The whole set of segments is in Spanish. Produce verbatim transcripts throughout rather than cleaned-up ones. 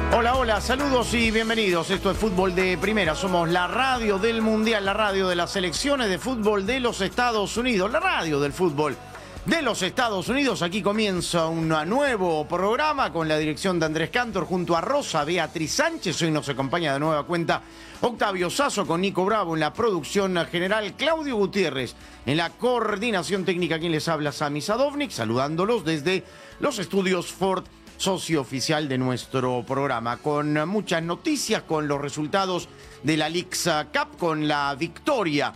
Hola, hola, saludos y bienvenidos. Esto es Fútbol de Primera. Somos la radio del Mundial, la radio de las selecciones de fútbol de los Estados Unidos, la radio del fútbol de los Estados Unidos. Aquí comienza un nuevo programa con la dirección de Andrés Cantor junto a Rosa Beatriz Sánchez. Hoy nos acompaña de nueva cuenta Octavio Sazo con Nico Bravo en la producción general, Claudio Gutiérrez en la coordinación técnica. Quien les habla, Sami Sadovnik, saludándolos desde los estudios Ford, socio oficial de nuestro programa, con muchas noticias, con los resultados de la Leagues Cup, con la victoria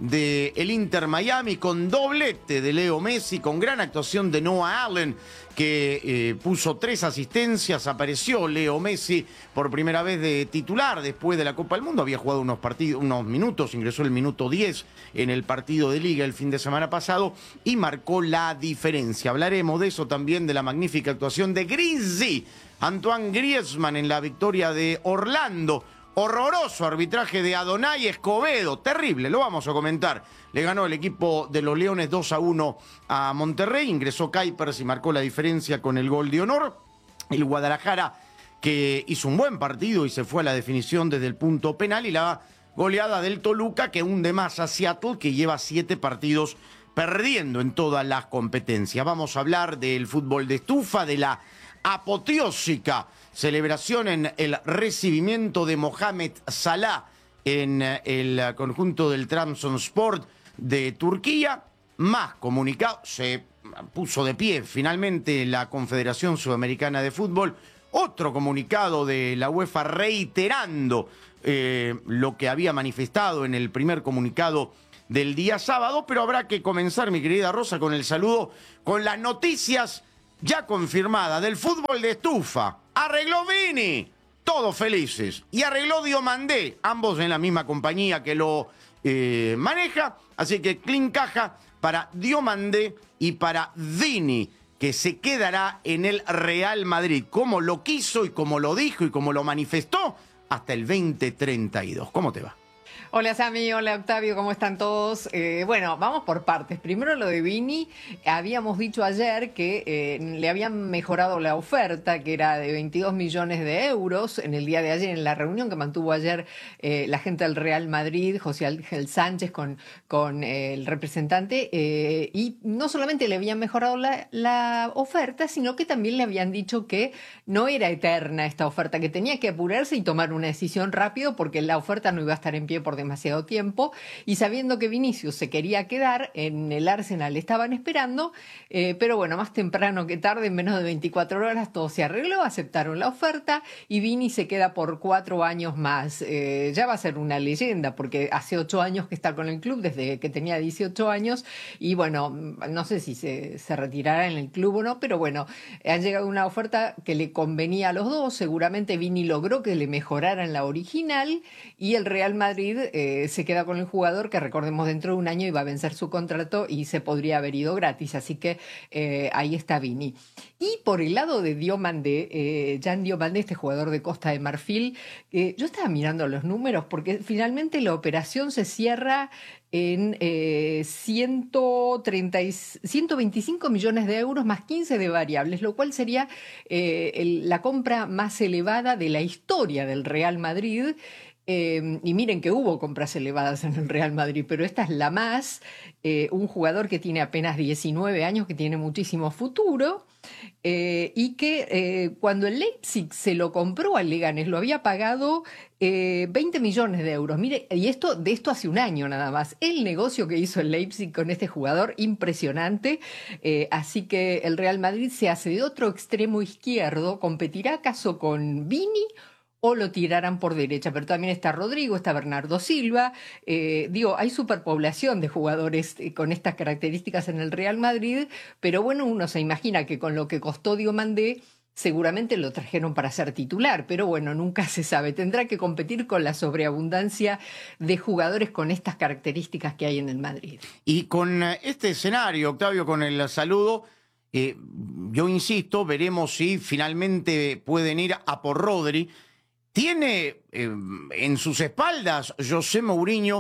del Inter Miami, con doblete de Leo Messi, con gran actuación de Noah Allen, que eh, puso tres asistencias. Apareció Leo Messi por primera vez de titular después de la Copa del Mundo. Había jugado unos partidos, unos minutos, ingresó el minuto diez en el partido de Liga el fin de semana pasado y marcó la diferencia. Hablaremos de eso también, de la magnífica actuación de Griezmann, Antoine Griezmann, en la victoria de Orlando. Horroroso arbitraje de Adonai Escobedo, terrible, lo vamos a comentar. Le ganó el equipo de los Leones dos a uno a Monterrey, ingresó Kuipers y marcó la diferencia con el gol de honor. El Guadalajara, que hizo un buen partido y se fue a la definición desde el punto penal, y la goleada del Toluca, que hunde más a Seattle, que lleva siete partidos perdiendo en todas las competencias. Vamos a hablar del fútbol de estufa, de la apoteósica celebración en el recibimiento de Mohamed Salah en el conjunto del Trabzonspor de Turquía. Más comunicado, se puso de pie finalmente la Confederación Sudamericana de Fútbol. Otro comunicado de la UEFA reiterando eh, lo que había manifestado en el primer comunicado del día sábado. Pero habrá que comenzar, mi querida Rosa, con el saludo, con las noticias ya confirmadas del fútbol de estufa. Arregló Vini, todos felices. Y arregló Diomandé, ambos en la misma compañía que lo eh, maneja. Así que clean caja para Diomandé y para Vini, que se quedará en el Real Madrid, como lo quiso y como lo dijo y como lo manifestó, hasta el veinte treinta y dos. ¿Cómo te va? Hola Sami, hola Octavio, ¿cómo están todos? Eh, bueno, vamos por partes. Primero lo de Vini. Habíamos dicho ayer que eh, le habían mejorado la oferta, que era de veintidós millones de euros, en el día de ayer, en la reunión que mantuvo ayer eh, la gente del Real Madrid, José Ángel Sánchez, con, con eh, el representante. Eh, y no solamente le habían mejorado la, la oferta, sino que también le habían dicho que no era eterna esta oferta, que tenía que apurarse y tomar una decisión rápido, porque la oferta no iba a estar en pie por demasiado tiempo, y sabiendo que Vinicius se quería quedar en el Arsenal, estaban esperando, eh, pero bueno, más temprano que tarde, en menos de veinticuatro horas, todo se arregló, aceptaron la oferta y Vini se queda por cuatro años más. Eh, ya va a ser una leyenda, porque hace ocho años que está con el club, desde que tenía dieciocho años, y bueno, no sé si se, se retirará en el club o no, pero bueno, ha llegado una oferta que le convenía a los dos. Seguramente Vini logró que le mejoraran la original, y el Real Madrid Eh, se queda con el jugador, que recordemos dentro de un año iba a vencer su contrato y se podría haber ido gratis. Así que eh, ahí está Vini. Y por el lado de Diomandé, eh, Jan Diomandé, este jugador de Costa de Marfil, eh, yo estaba mirando los números porque finalmente la operación se cierra en eh, ciento treinta y, ciento veinticinco millones de euros más quince de variables, lo cual sería eh, el, la compra más elevada de la historia del Real Madrid. Eh, y miren que hubo compras elevadas en el Real Madrid, pero esta es la más. Eh, un jugador que tiene apenas diecinueve años, que tiene muchísimo futuro, eh, y que eh, cuando el Leipzig se lo compró al Leganés lo había pagado eh, veinte millones de euros. Mire, y esto de esto hace un año nada más. El negocio que hizo el Leipzig con este jugador, impresionante. Eh, así que el Real Madrid se hace de otro extremo izquierdo. ¿Competirá acaso con Vini o lo tirarán por derecha? Pero también está Rodrigo, está Bernardo Silva. Eh, digo, hay superpoblación de jugadores eh, con estas características en el Real Madrid, pero bueno, uno se imagina que con lo que costó Diomandé, seguramente lo trajeron para ser titular, pero bueno, nunca se sabe. Tendrá que competir con la sobreabundancia de jugadores con estas características que hay en el Madrid. Y con este escenario, Octavio, con el saludo, eh, yo insisto, veremos si finalmente pueden ir a por Rodri. Tiene eh, en sus espaldas José Mourinho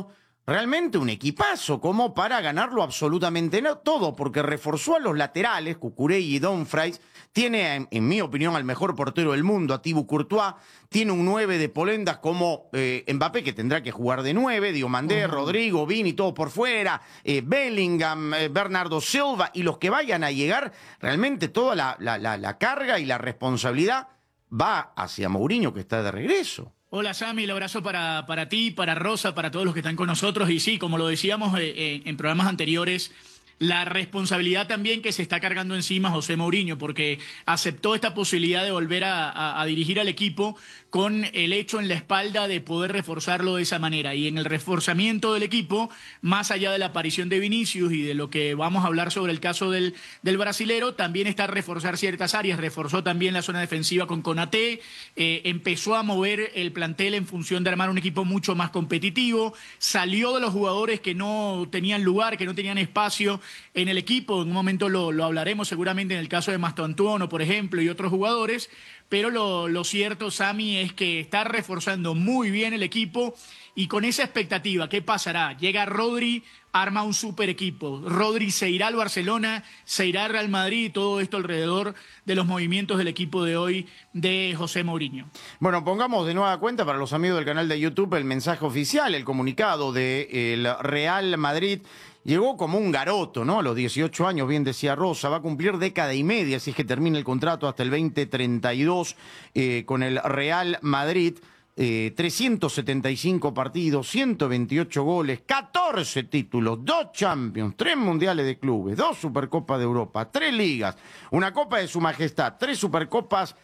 realmente un equipazo como para ganarlo absolutamente no, todo, porque reforzó a los laterales, Cucurella y Dumfries, tiene, en, en mi opinión, al mejor portero del mundo, a Thibaut Courtois, tiene un nueve de polendas como eh, Mbappé, que tendrá que jugar de nueve, Diomandé, uh-huh. Rodrigo, Vini, todo por fuera, eh, Bellingham, eh, Bernardo Silva, y los que vayan a llegar, realmente toda la, la, la, la carga y la responsabilidad va hacia Mourinho, que está de regreso. Hola Sammy, el abrazo para, para ti, para Rosa, para todos los que están con nosotros. Y sí, como lo decíamos eh, eh, en programas anteriores, la responsabilidad también que se está cargando encima José Mourinho, porque aceptó esta posibilidad de volver a, a, a dirigir al equipo con el hecho en la espalda de poder reforzarlo de esa manera. Y en el reforzamiento del equipo, más allá de la aparición de Vinicius y de lo que vamos a hablar sobre el caso del, del brasilero, también está reforzar ciertas áreas. Reforzó también la zona defensiva con Konaté, eh, empezó a mover el plantel en función de armar un equipo mucho más competitivo, salió de los jugadores que no tenían lugar, que no tenían espacio en el equipo. En un momento lo, lo hablaremos seguramente en el caso de Mastantuono, por ejemplo, y otros jugadores. Pero lo, lo cierto, Sammy, es que está reforzando muy bien el equipo y con esa expectativa, ¿qué pasará? Llega Rodri, arma un super equipo. Rodri se irá al Barcelona, se irá al Real Madrid y todo esto alrededor de los movimientos del equipo de hoy de José Mourinho. Bueno, pongamos de nueva cuenta para los amigos del canal de YouTube el mensaje oficial, el comunicado del Real Madrid. Llegó como un garoto, ¿no? A los dieciocho años, bien decía Rosa, va a cumplir década y media, si es que termina el contrato hasta el veinte treinta y dos eh, con el Real Madrid. Eh, trescientos setenta y cinco partidos, ciento veintiocho goles, catorce títulos, dos Champions, tres Mundiales de Clubes, dos Supercopas de Europa, tres Ligas, una Copa de Su Majestad, tres Supercopas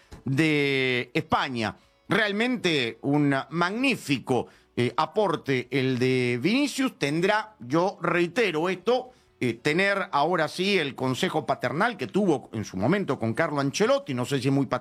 de España. Realmente un magnífico Eh, aporte el de Vinicius. Tendrá, yo reitero esto, eh, tener ahora sí el consejo paternal que tuvo en su momento con Carlo Ancelotti, no sé si es muy paternal